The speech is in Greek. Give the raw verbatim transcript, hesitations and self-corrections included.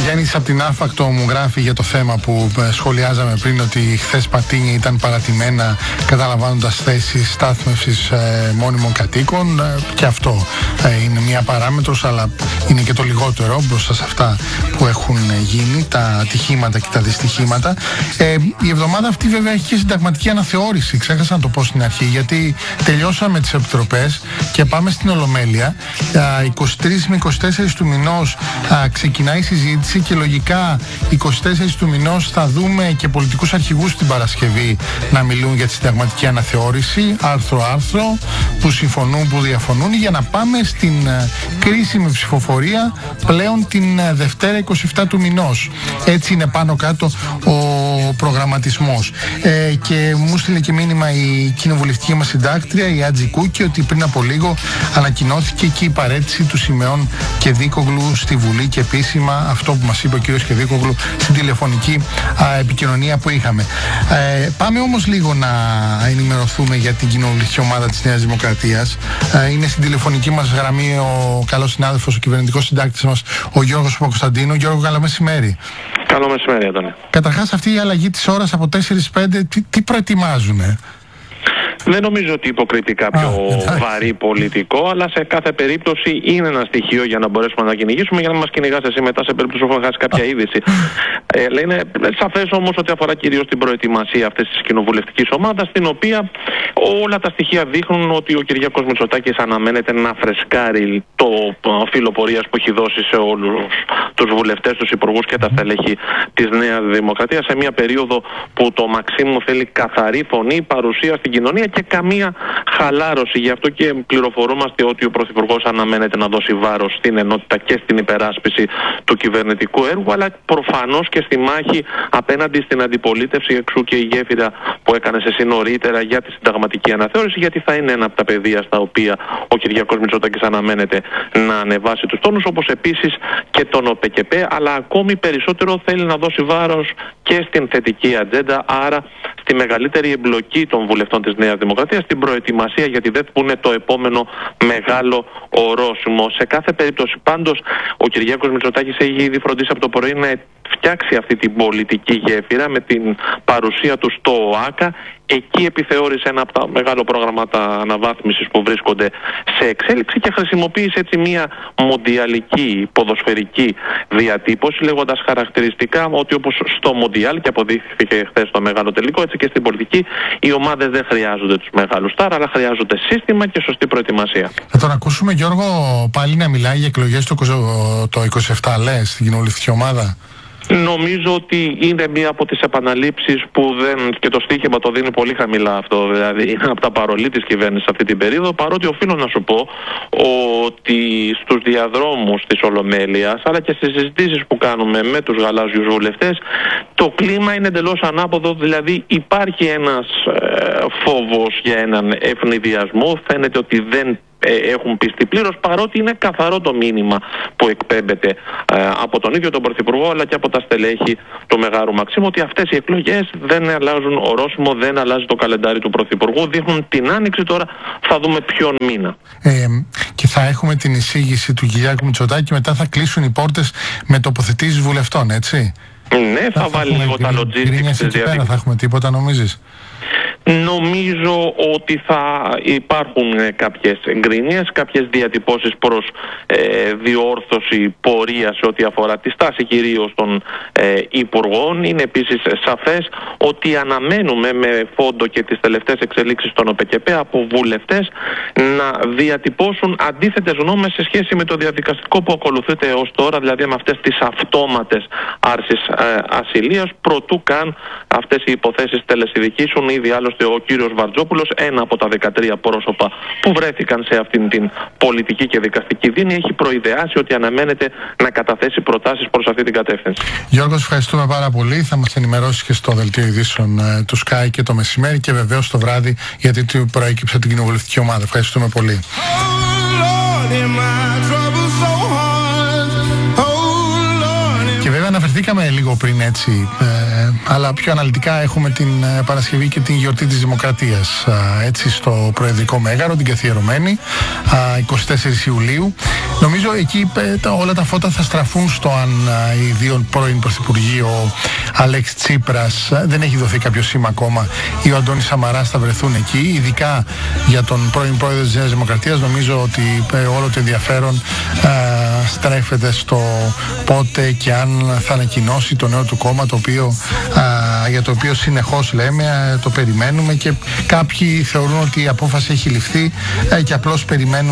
Γιάννης από την Άφακτο μου γράφει για το θέμα που σχολιάζαμε πριν, ότι χθες Πατίνια ήταν παρατημένα καταλαμβάνοντας θέσεις στάθμευσης ε, μόνιμων κατοίκων, ε, και αυτό ε, είναι μια παράμετρος, αλλά είναι και το λιγότερο μπροστά σε αυτά που έχουν γίνει, τα ατυχήματα και τα δυστυχήματα. Ε, η εβδομάδα αυτή βέβαια έχει και συνταγματική αναθεώρηση, ξέχασα να το πω στην αρχή, γιατί τελειώσαμε τις επιτροπές και πάμε στην Ολομέλεια. ε, είκοσι τρεις με είκοσι τέσσερις του μηνός ε, ξεκινάει η συζήτηση και λογικά είκοσι τέσσερις του μηνός θα δούμε και πολιτικούς αρχηγούς την Παρασκευή να μιλούν για τη συνταγματική αναθεώρηση, άρθρο-άρθρο, που συμφωνούν, που διαφωνούν, για να πάμε στην uh, κρίσιμη ψηφοφορία πλέον την uh, Δευτέρα είκοσι επτά του μηνός. Έτσι είναι πάνω κάτω ο προγραμματισμός. Ε, και μου στείλε και μήνυμα η κοινοβουλευτική μας συντάκτρια, η Άτζη Κούκη, ότι πριν από λίγο ανακοινώθηκε και η παρέτηση του Σιμεών Κεδίκογλου στη Βουλή, και επίσημα αυτό που μας είπε ο κύριος Κεδίκογλου στην τηλεφωνική α, επικοινωνία που είχαμε. Ε, πάμε όμως λίγο να ενημερωθούμε για την κοινοβουλευτική ομάδα της Νέας Δημοκρατίας. Ε, είναι στην τηλεφωνική μας γραμμή ο καλός συνάδελφος, ο κυβερνητικός συντάκτης μας, ο Γιώργος Παπακοσταντίνου. Γιώργο, καλό μεσημέρι. Καλό μεσημέρι, Αντώνη. Καταρχάς, αυτή η αλλαγή της ώρας από τέσσερις πέντε, τι, τι προετοιμάζουνε? Δεν νομίζω ότι υποκριτικά πιο Α, βαρύ πολιτικό, αλλά σε κάθε περίπτωση είναι ένα στοιχείο για να μπορέσουμε να κυνηγήσουμε, για να μας κυνηγάς εσύ μετά σε περίπτωση που έχουμε χάσει κάποια είδηση. Ε, είναι σαφές όμως ότι αφορά κυρίως την προετοιμασία αυτής της κοινοβουλευτικής ομάδας, στην οποία όλα τα στοιχεία δείχνουν ότι ο Κυριάκος Μητσοτάκης αναμένεται να φρεσκάρει το φύλλο πορείας που έχει δώσει σε όλους τους βουλευτές, τους υπουργούς και τα στελέχη της Νέας Δημοκρατίας, σε μια περίοδο που το Μαξίμου θέλει καθαρή φωνή, παρουσία στην κοινωνία και καμία χαλάρωση. Γι' αυτό και πληροφορούμαστε ότι ο Πρωθυπουργός αναμένεται να δώσει βάρος στην ενότητα και στην υπεράσπιση του κυβερνητικού έργου, αλλά προφανώς και στη μάχη απέναντι στην αντιπολίτευση, εξού και η γέφυρα που έκανε εσύ νωρίτερα για τη συνταγματική αναθεώρηση, γιατί θα είναι ένα από τα πεδία στα οποία ο Κυριάκος Μητσοτάκης αναμένεται να ανεβάσει τους τόνους, όπως επίσης και τον ΟΠΕΚΕΠΕ, αλλά ακόμη περισσότερο θέλει να δώσει βάρος και στην θετική ατζέντα, άρα στη μεγαλύτερη εμπλοκή των βουλευτών της Νέας Δημοκρατίας, στην προετοιμασία για τη ΔΕΘ που είναι το επόμενο μεγάλο ορόσημο. Σε κάθε περίπτωση πάντως ο Κυριάκος Μητσοτάκης έχει ήδη φροντίσει από το πρωί να φτιάξει αυτή την πολιτική γέφυρα με την παρουσία του στο ΟΑΚΑ. Εκεί επιθεώρησε ένα από τα μεγάλα πρόγραμματα αναβάθμισης που βρίσκονται σε εξέλιξη και χρησιμοποίησε έτσι μια μοντιαλική ποδοσφαιρική διατύπωση, λέγοντας χαρακτηριστικά ότι όπως στο Μοντιάλ, και αποδείχθηκε χθες στο μεγάλο τελικό, έτσι και στην πολιτική οι ομάδες δεν χρειάζονται τους μεγάλους στάρ, αλλά χρειάζονται σύστημα και σωστή προετοιμασία. Θα τον ακούσουμε, Γιώργο, πάλι να μιλάει για εκλογές το είκοσι επτά, λες, στην κοινοβουλευτική ομάδα? Νομίζω ότι είναι μία από τις επαναλήψεις που δεν, και το στοίχημα το δίνει πολύ χαμηλά αυτό, δηλαδή είναι από τα παρολί της κυβέρνησης αυτή την περίοδο, παρότι οφείλω να σου πω ότι στους διαδρόμους της Ολομέλειας, αλλά και στις συζητήσεις που κάνουμε με τους γαλάζιους βουλευτές, το κλίμα είναι εντελώς ανάποδο, δηλαδή υπάρχει ένας ε, φόβος για έναν ευνηδιασμό, φαίνεται ότι δεν έχουν πιστεί πλήρως, παρότι είναι καθαρό το μήνυμα που εκπέμπεται ε, από τον ίδιο τον Πρωθυπουργό αλλά και από τα στελέχη του Μεγάρου Μαξίμου, ότι αυτές οι εκλογές δεν αλλάζουν ορόσημο, δεν αλλάζει το καλεντάρι του Πρωθυπουργού, δείχνουν την άνοιξη. Τώρα θα δούμε ποιον μήνα. Ε, και θα έχουμε την εισήγηση του Κυριάκου Μητσοτάκη, μετά θα κλείσουν οι πόρτες με τοποθετήσεις βουλευτών, έτσι? Ναι, θα, θα βάλει λίγο τα logistics της διαδικασίας. Θα έχουμε τίποτα, νομίζεις? Νομίζω ότι θα υπάρχουν κάποιες γκρίνιες, κάποιες διατυπώσεις προς ε, διόρθωση πορεία σε ό,τι αφορά τη στάση κυρίως των ε, υπουργών. Είναι επίσης σαφές ότι αναμένουμε με φόντο και τις τελευταίες εξελίξεις των ΟΠΕΚΕΠΕ από βουλευτές να διατυπώσουν αντίθετες γνώμες σε σχέση με το διαδικαστικό που ακολουθείται έως τώρα, δηλαδή με αυτές τις αυτόματες άρσεις ε, ασυλίας, προτού καν αυτές οι υποθέσεις τελεσιδικήσουν. Ήδη άλλωστε ο κύριος Βαρτζόπουλος, ένα από τα δεκατρία πρόσωπα που βρέθηκαν σε αυτήν την πολιτική και δικαστική δίνη, έχει προειδεάσει ότι αναμένεται να καταθέσει προτάσεις προς αυτή την κατεύθυνση. Γιώργο, ευχαριστούμε πάρα πολύ. Θα μας ενημερώσει και στο δελτίο ειδήσεων ε, του Sky και το μεσημέρι και βεβαίως το βράδυ, γιατί του προέκυψε την κοινοβουλευτική ομάδα. Ευχαριστούμε πολύ. αναφερθήκαμε λίγο πριν έτσι, ε, αλλά πιο αναλυτικά έχουμε την ε, Παρασκευή και την γιορτή της Δημοκρατίας ε, έτσι στο Προεδρικό Μέγαρο, την καθιερωμένη, ε, εικοστή τέταρτη Ιουλίου. Νομίζω εκεί ε, τα, όλα τα φώτα θα στραφούν στο αν ε, οι δύο πρώην Πρωθυπουργοί, ο Αλέξη Τσίπρας, ε, δεν έχει δοθεί κάποιο σήμα ακόμα, ή ο Αντώνης Σαμαράς θα βρεθούν εκεί. Ειδικά για τον πρώην Πρόεδρο της Νέας Δημοκρατίας, νομίζω ότι ε, όλο το ενδιαφέρον ε, στρέφεται στο πότε και αν θα ανακοινώσει το νέο του κόμμα, το οποίο, α, για το οποίο συνεχώς λέμε, α, το περιμένουμε, και κάποιοι θεωρούν ότι η απόφαση έχει ληφθεί α, και απλώς περιμένουν